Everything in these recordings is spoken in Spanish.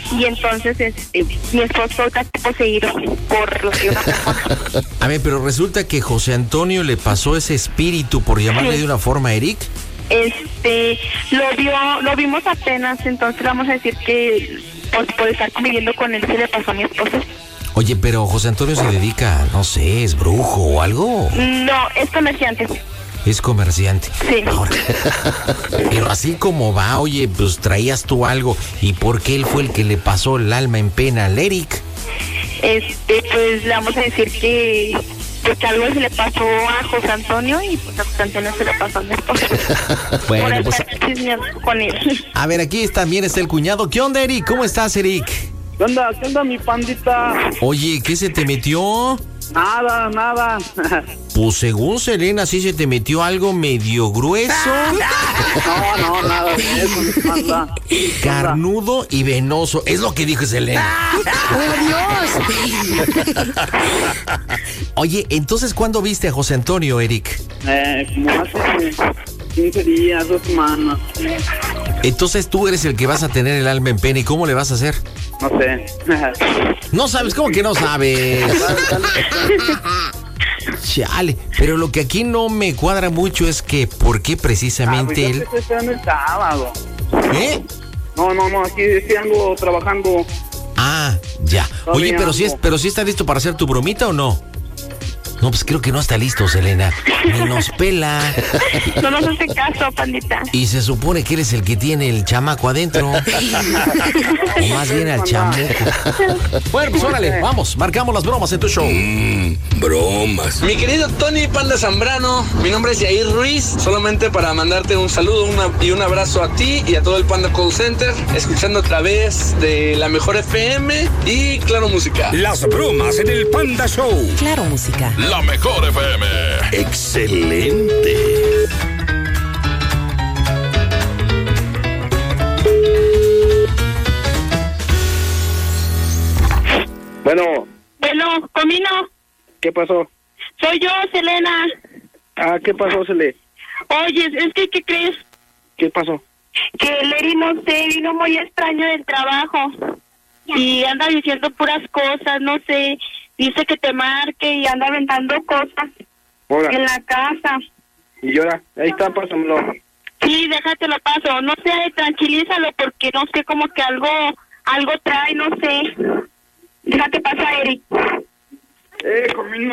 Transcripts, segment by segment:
y entonces mi esposo está poseído por una persona. A ver, pero resulta que José Antonio le pasó ese espíritu, por llamarle de una forma, Eric. Lo vimos apenas, entonces vamos a decir que por estar conviviendo con él se le pasó a mi esposo. Oye, pero José Antonio se dedica, no sé, ¿es brujo o algo? No, es comerciante. Es comerciante. Sí. Ahora, pero así como va, oye, pues traías tú algo. ¿Y por qué él fue el que le pasó el alma en pena al Eric? Pues le vamos a decir que algo se le pasó a José Antonio y pues a José Antonio se le pasó a mi esposo. Bueno, pues con él. A ver, aquí también está el cuñado. ¿Qué onda, Eric? ¿Cómo estás, Eric? ¿Qué onda, mi pandita? Oye, ¿qué se te metió? Nada. Pues según Selena, sí se te metió algo medio grueso. No, nada de eso, mi panda. Carnudo y venoso. Es lo que dijo Selena. ¡Oh, Dios! Oye, entonces, ¿cuándo viste a José Antonio, Eric? Como hace 15 días, 2 semanas. Entonces tú eres el que vas a tener el alma en pena. ¿Y cómo le vas a hacer? No sé. No sabes, ¿cómo que no sabes? Chale, pero lo que aquí no me cuadra mucho es que ¿por qué precisamente él? Estoy esperando el sábado. ¿Eh? No, aquí estoy ando trabajando. Ah, ya. Oye, pero sí está listo para hacer tu bromita o no? No, pues creo que no está listo, Selena. Ni nos pela. No nos hace caso, pandita. Y se supone que eres el que tiene el chamaco adentro. O más bien al chamuco. Bueno, pues órale, vamos, marcamos las bromas en tu show. Bromas. Mi querido Tony Panda Zambrano, mi nombre es Yair Ruiz, solamente para mandarte un saludo y un abrazo a ti y a todo el Panda Call Center, escuchando a través de la Mejor FM y Claro Música. Las bromas en el Panda Show. Claro Música. La Mejor FM. Excelente. Bueno, Comino, ¿qué pasó? soy yo, Selena. ¿Qué pasó, Cele? Oye, es que, ¿qué crees? ¿Qué pasó? Que el Eri, no sé, vino muy extraño del trabajo. Y anda diciendo puras cosas, no sé. Dice que te marque y anda aventando cosas Hola. en la casa. Y llora. Ahí está, pásamelo. Sí, déjate lo paso. No sé, tranquilízalo porque no sé, como que algo trae, no sé. Déjate pasar, Eric. Comino.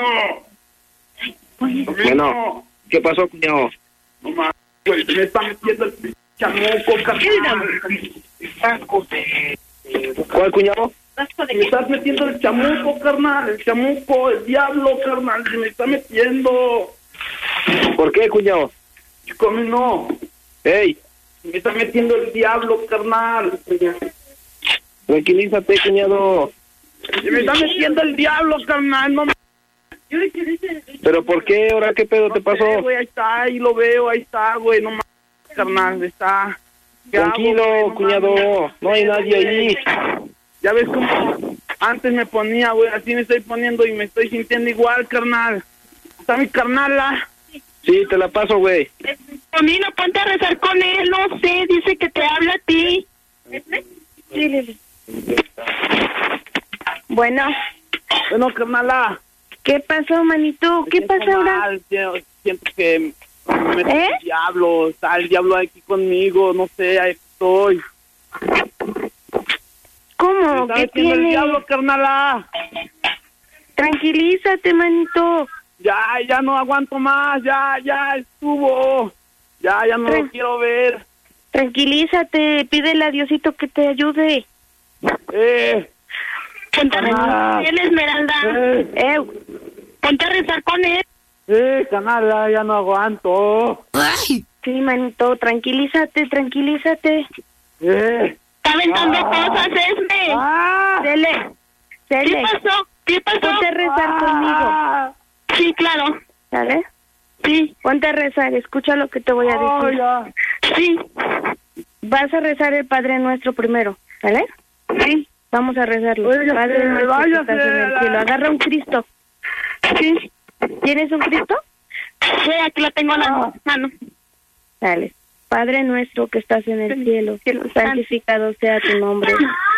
Bueno, ¿qué pasó, cuñado? No más, güey, me está metiendo el chamuco, carnal. ¿Cuál, cuñado? Me estás metiendo el chamuco, carnal. El chamuco, el diablo, carnal. Se me está metiendo. ¿Por qué, cuñado? Comino. ¡Ey! Me está metiendo el diablo, carnal. Tranquilízate, cuñado. Se me está metiendo el diablo, carnal. No me... ¿Pero por qué? ¿Ahora qué pedo te pasó? No sé, güey, ahí está, ahí lo veo, ahí está, güey. No mames, carnal, está. Tranquilo, hago, cuñado. No hay nadie ahí. Ya ves cómo antes me ponía, güey. Así me estoy poniendo y me estoy sintiendo igual, carnal. ¿Está mi carnala? Sí, te la paso, güey. Comino, ponte a rezar con él, no sé. Dice que te habla a ti. Sí. Bueno, carnala. ¿qué pasó, manito? ¿Qué pasa ahora? Siento que me mete el diablo. Está el diablo aquí conmigo. No sé, ahí estoy. ¿Cómo? ¿Qué tiene? El diablo, carnala. Tranquilízate, manito. Ya no aguanto más. Ya estuvo. Ya no lo quiero ver. Tranquilízate. Pídele a Diosito que te ayude. Ponte a rezar con él, Esmeralda. Ponte a rezar con él. Canala, ya no aguanto. ¡Ay! Sí, manito, tranquilízate. Está aventando cosas, Esme. Dele. ¿Qué pasó? Ponte a rezar conmigo. Sí, claro. ¿Sabes? Sí. Ponte a rezar, escucha lo que te voy a decir. Ya. Sí. Vas a rezar el Padre Nuestro primero, ¿vale? Sí. Vamos a rezarlo. Padre Nuestro que estás en el cielo. Agarra un Cristo. Sí. ¿Tienes un Cristo? Sí, aquí lo tengo en la mano. Dale. Padre Nuestro que estás en el cielo, santificado sea tu nombre.